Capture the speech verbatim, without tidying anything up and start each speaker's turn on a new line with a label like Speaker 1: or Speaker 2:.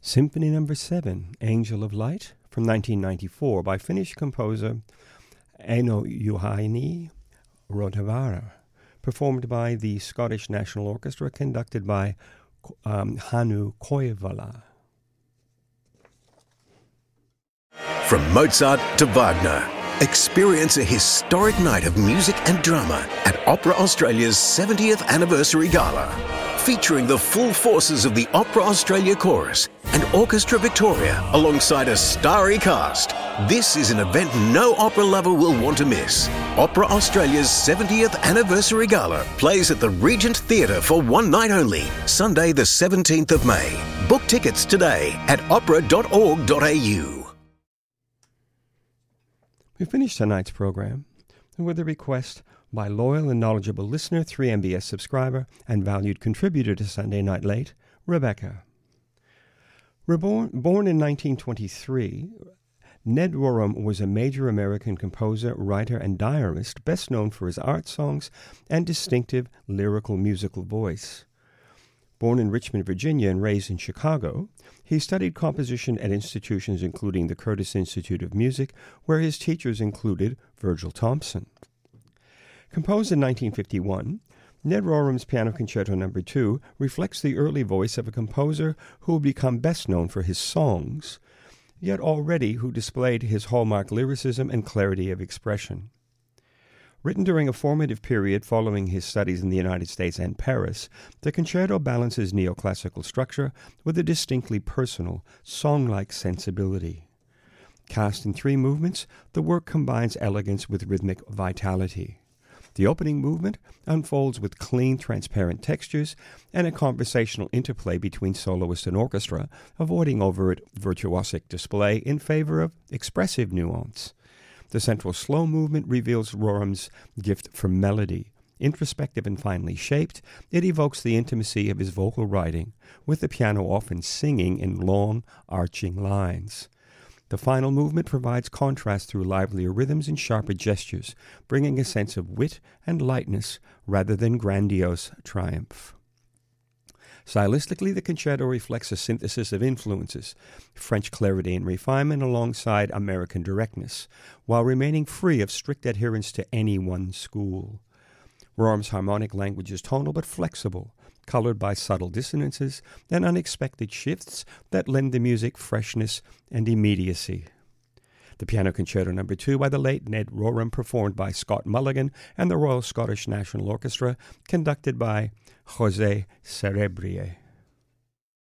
Speaker 1: Symphony Number seven, Angel of Light, from nineteen ninety-four, by Finnish composer Eino Juhani Rautavaara, performed by the Scottish National Orchestra, conducted by um, Hannu Koivala.
Speaker 2: From Mozart to Wagner, experience a historic night of music and drama at Opera Australia's seventieth Anniversary Gala, featuring the full forces of the Opera Australia Chorus and Orchestra Victoria alongside a starry cast. This is an event no opera lover will want to miss. Opera Australia's seventieth Anniversary Gala plays at the Regent Theatre for one night only, Sunday the seventeenth of May. Book tickets today at opera dot org dot a u.
Speaker 1: We finished tonight's program with a request by loyal and knowledgeable listener, three M B S subscriber, and valued contributor to Sunday Night Late, Rebecca. Reborn, born in nineteen twenty-three, Ned Rorem was a major American composer, writer, and diarist, best known for his art songs and distinctive lyrical musical voice. Born in Richmond, Virginia, and raised in Chicago, he studied composition at institutions including the Curtis Institute of Music, where his teachers included Virgil Thompson. Composed in nineteen fifty-one, Ned Rorem's Piano Concerto Number two reflects the early voice of a composer who would become best known for his songs, yet already who displayed his hallmark lyricism and clarity of expression. Written during a formative period following his studies in the United States and Paris, the concerto balances neoclassical structure with a distinctly personal, song-like sensibility. Cast in three movements, the work combines elegance with rhythmic vitality. The opening movement unfolds with clean, transparent textures and a conversational interplay between soloist and orchestra, avoiding overt virtuosic display in favor of expressive nuance. The central slow movement reveals Rorem's gift for melody. Introspective and finely shaped, it evokes the intimacy of his vocal writing, with the piano often singing in long, arching lines. The final movement provides contrast through livelier rhythms and sharper gestures, bringing a sense of wit and lightness rather than grandiose triumph. Stylistically, the concerto reflects a synthesis of influences, French clarity and refinement alongside American directness, while remaining free of strict adherence to any one school. Rorem's harmonic language is tonal but flexible, colored by subtle dissonances and unexpected shifts that lend the music freshness and immediacy. The Piano Concerto Number two by the late Ned Rorem, performed by Scott Mulligan and the Royal Scottish National Orchestra, conducted by José Cerebrier.